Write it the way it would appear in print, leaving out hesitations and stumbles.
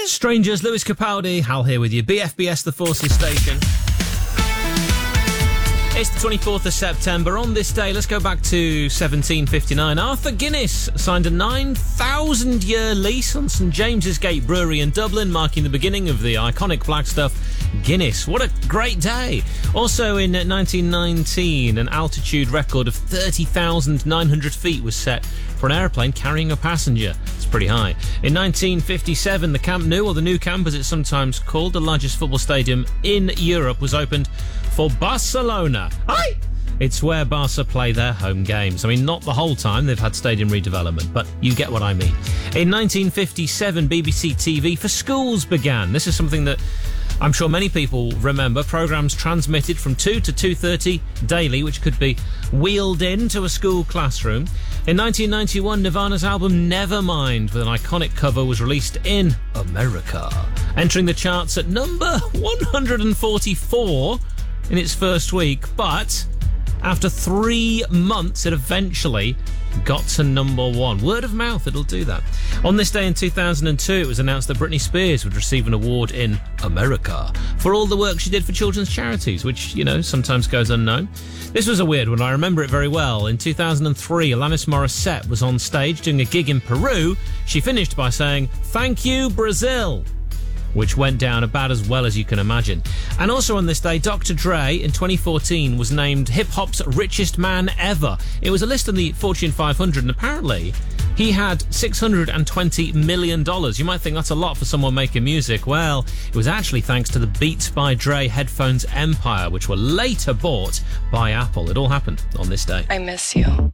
Strangers, Lewis Capaldi, Hal here with you. BFBS, the Forces Station. It's the 24th of September. On this day, let's go back to 1759. Arthur Guinness signed a 9,000-year lease on St James's Gate Brewery in Dublin, marking the beginning of the iconic black stuff Guinness. What a great day. Also in 1919, an altitude record of 30,900 feet was set for an aeroplane carrying a passenger. It's pretty high. In 1957, the Camp Nou, or the Nou Camp as it's sometimes called, the largest football stadium in Europe, was opened for Barcelona. Aye! It's where Barca play their home games. I mean, not the whole time. They've had stadium redevelopment, but you get what I mean. In 1957, BBC TV for Schools began. This is something that I'm sure many people remember. Programmes transmitted from 2 to 2:30 daily, which could be wheeled into a school classroom. In 1991, Nirvana's album Nevermind, with an iconic cover, was released in America, entering the charts at number 144 in its first week, but after 3 months, it eventually got to number 1. Word of mouth, it'll do that. On this day in 2002, it was announced that Britney Spears would receive an award in America for all the work she did for children's charities, which, you know, sometimes goes unknown. This was a weird one. I remember it very well. In 2003, Alanis Morissette was on stage doing a gig in Peru. She finished by saying, "Thank you, Brazil," which went down about as well as you can imagine. And also on this day, Dr. Dre in 2014 was named hip-hop's richest man ever. It was a list on the Fortune 500, and apparently he had $620 million. You might think that's a lot for someone making music. Well, it was actually thanks to the Beats by Dre headphones empire, which were later bought by Apple. It all happened on this day. I miss you.